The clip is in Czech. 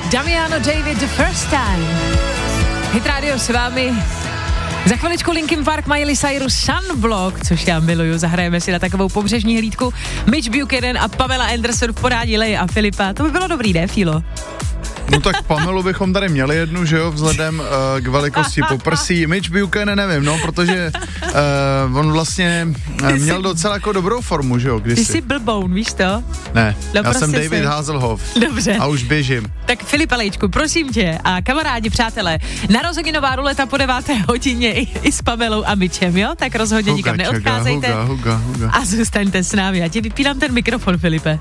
Damiano David, The First Time. Hit Radio s vámi. Za chviličku Linkin Park, Miley Cyrus, Sunblock, což já miluju, zahrajeme si na takovou pobřežní hlídku. Mitch Buchanan a Pamela Anderson v podání Leje a Filipa. To by bylo dobrý, ne, Fílo? No tak Pamelu bychom tady měli jednu, že jo, vzhledem k velikosti poprsí. Mitch Buchanan nevím, no, protože on vlastně měl docela jako dobrou formu, že jo, kdysi. Ty jsi blboun, víš to? Ne, no, já jsem David Hasselhoff. Dobře. A už běžím. Tak Filipa Lejčku, prosím tě a kamarádi, přátelé, narozeninová ruleta po 9. hodině i s Pamelou a Mitchem, jo? Tak rozhodně nikam neodcházejte. Huga. A zůstaňte s námi. Já ti vypínám ten mikrofon, Filipe.